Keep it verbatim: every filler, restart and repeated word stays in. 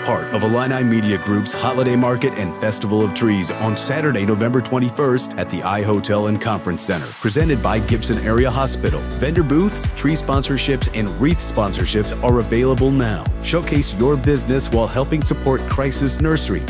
part of Illini Media Group's Holiday Market and Festival of Trees on Saturday, November twenty-first at the iHotel and Conference Center, presented by Gibson Area Hospital. Vendor booths, tree sponsorships, and wreath sponsorships are available now. Showcase your business while helping support Crisis Nursery,